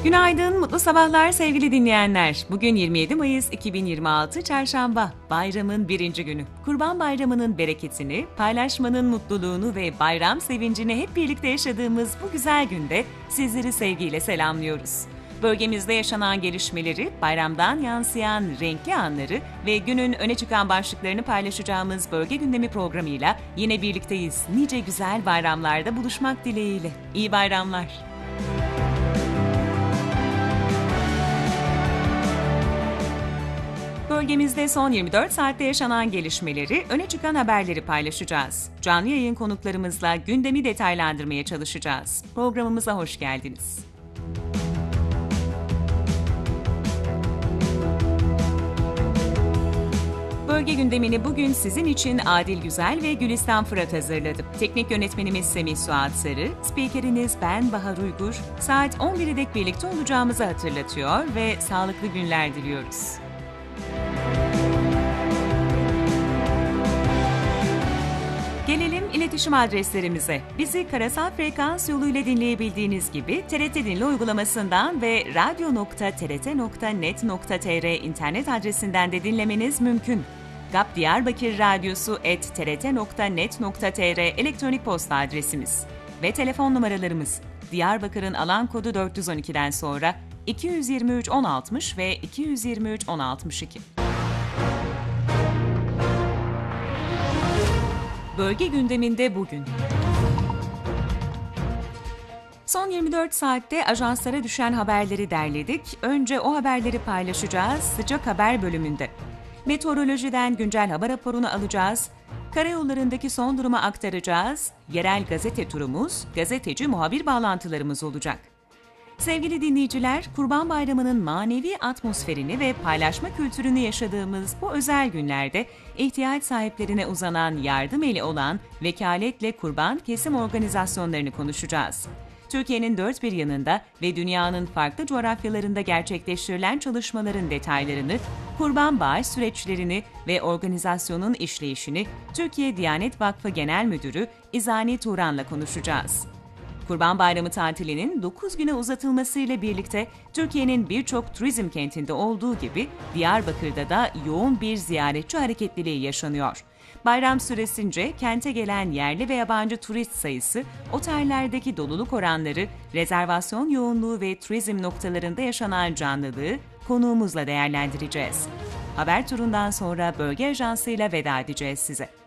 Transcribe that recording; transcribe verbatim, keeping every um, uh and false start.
Günaydın, mutlu sabahlar sevgili dinleyenler. Bugün yirmi yedi Mayıs iki bin yirmi altı Çarşamba, bayramın birinci günü. Kurban Bayramı'nın bereketini, paylaşmanın mutluluğunu ve bayram sevincini hep birlikte yaşadığımız bu güzel günde sizleri sevgiyle selamlıyoruz. Bölgemizde yaşanan gelişmeleri, bayramdan yansıyan renkli anları ve günün öne çıkan başlıklarını paylaşacağımız Bölge Gündemi programıyla yine birlikteyiz. Nice güzel bayramlarda buluşmak dileğiyle. İyi bayramlar. Bölgemizde son yirmi dört saatte yaşanan gelişmeleri, öne çıkan haberleri paylaşacağız. Canlı yayın konuklarımızla gündemi detaylandırmaya çalışacağız. Programımıza hoş geldiniz. Bölge gündemini bugün sizin için Adil Güzel ve Gülistan Fırat hazırladı. Teknik yönetmenimiz Semih Suat Sarı, spikeriniz ben Bahar Uygur. Saat on bire dek birlikte olacağımızı hatırlatıyor ve sağlıklı günler diliyoruz. Gelelim iletişim adreslerimize. Bizi karasal frekans yoluyla dinleyebildiğiniz gibi T R T Dinle uygulamasından ve radyo nokta t r t nokta net nokta t r internet adresinden de dinlemeniz mümkün. g a p diyarbakır radyosu at t r t nokta net nokta t r elektronik posta adresimiz. Ve telefon numaralarımız Diyarbakır'ın alan kodu dört yüz on iki'den sonra iki yüz yirmi üç on altmış ve iki yüz yirmi üç on altmış iki. Bölge gündeminde bugün. Son yirmi dört saatte ajanslara düşen haberleri derledik. Önce o haberleri paylaşacağız sıcak haber bölümünde. Meteorolojiden güncel hava raporunu alacağız. Karayollarındaki son durumu aktaracağız. Yerel gazete turumuz, gazeteci muhabir bağlantılarımız olacak. Sevgili dinleyiciler, Kurban Bayramı'nın manevi atmosferini ve paylaşma kültürünü yaşadığımız bu özel günlerde ihtiyaç sahiplerine uzanan yardım eli olan Vekaletle Kurban Kesim Organizasyonlarını konuşacağız. Türkiye'nin dört bir yanında ve dünyanın farklı coğrafyalarında gerçekleştirilen çalışmaların detaylarını, kurban bağış süreçlerini ve organizasyonun işleyişini Türkiye Diyanet Vakfı Genel Müdürü İzani Turan'la konuşacağız. Kurban Bayramı tatilinin dokuz güne uzatılmasıyla birlikte Türkiye'nin birçok turizm kentinde olduğu gibi Diyarbakır'da da yoğun bir ziyaretçi hareketliliği yaşanıyor. Bayram süresince kente gelen yerli ve yabancı turist sayısı, otellerdeki doluluk oranları, rezervasyon yoğunluğu ve turizm noktalarında yaşanan canlılığı konuğumuzla değerlendireceğiz. Haber turundan sonra bölge ajansıyla veda edeceğiz size.